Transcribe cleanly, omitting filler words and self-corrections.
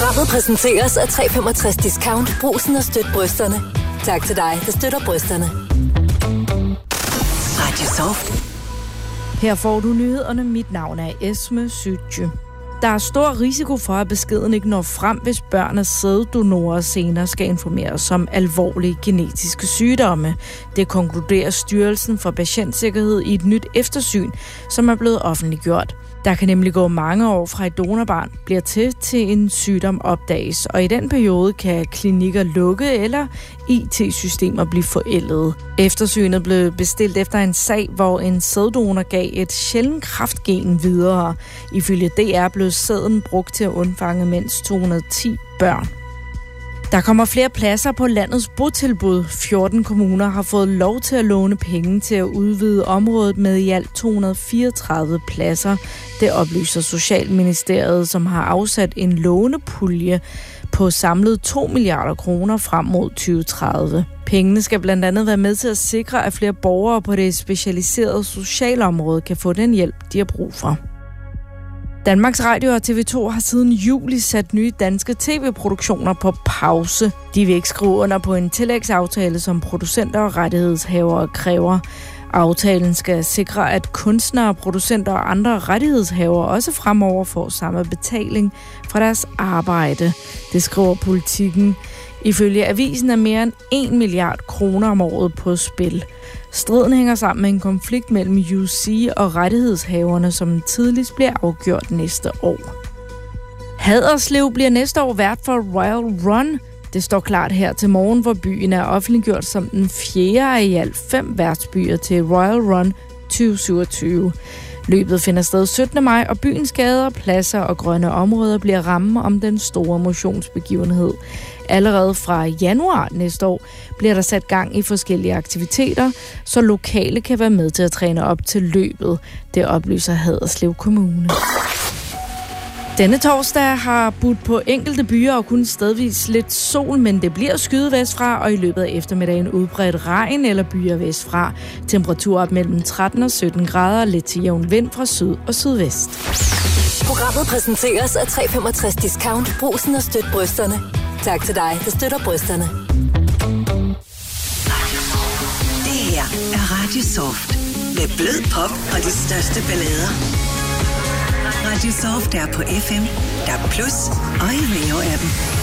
Programmet præsenteres af 365 Discount. Brugsen og støt brysterne. Tak til dig, der støtter brysterne. Radio Soft. Her får du nyhederne. Mit navn er Esme Sytje. Der er stor risiko for, at beskeden ikke når frem, hvis børn af sæddonorer senere skal informeres om alvorlige genetiske sygdomme. Det konkluderer Styrelsen for Patientsikkerhed i et nyt eftersyn, som er blevet offentliggjort. Der kan nemlig gå mange år fra et donorbarn bliver til en sygdom opdages, og i den periode kan klinikker lukke eller IT-systemer blive forældede. Eftersynet blev bestilt efter en sag, hvor en sæddonor gav et sjældent kræftgen videre. Ifølge DR blev sæden brugt til at undfange mindst 210 børn. Der kommer flere pladser på landets botilbud. 14 kommuner har fået lov til at låne penge til at udvide området med i alt 234 pladser. Det oplyser Socialministeriet, som har afsat en lånepulje på samlet 2 milliarder kroner frem mod 2030. Pengene skal blandt andet være med til at sikre, at flere borgere på det specialiserede socialområde kan få den hjælp, de har brug for. Danmarks Radio og TV2 har siden juli sat nye danske tv-produktioner på pause. De vil ikke skrive under på en tillægsaftale, som producenter og rettighedshavere kræver. Aftalen skal sikre, at kunstnere, producenter og andre rettighedshavere også fremover får samme betaling for deres arbejde. Det skriver Politikken. Ifølge avisen er mere end 1 milliard kroner om året på spil. Striden hænger sammen med en konflikt mellem UC og rettighedshaverne, som tidligst bliver afgjort næste år. Haderslev bliver næste år vært for Royal Run. Det står klart her til morgen, hvor byen er offentliggjort som den 4. af i alt 5 værtsbyer til Royal Run 2027. Løbet finder sted 17. maj, og byens gader, pladser og grønne områder bliver rammen om den store motionsbegivenhed. Allerede fra januar næste år bliver der sat gang i forskellige aktiviteter, så lokale kan være med til at træne op til løbet. Det oplyser Haderslev Kommune. Denne torsdag har budt på enkelte byer og kun stedvis lidt sol, men det bliver skyet vestfra, og i løbet af eftermiddagen udbredt regn eller byer vestfra. Temperatur op mellem 13 og 17 grader, lidt til jævn vind fra syd og sydvest. Programmet præsenteres af 365 Discount. Brugsen og støt brysterne. Tak til dig, der støtter brysterne. Det her er Radio Soft. Med blød pop og de største ballader. Radio Soft er på FM, der plus og i Veo-appen.